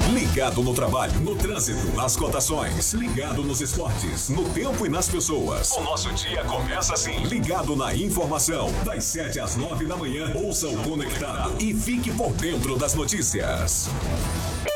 Ligado no trabalho, no trânsito, nas cotações. Ligado nos esportes, no tempo e nas pessoas. O nosso dia começa assim. Ligado na informação. Das 7 às 9 da manhã, ouça o Conectado e fique por dentro das notícias.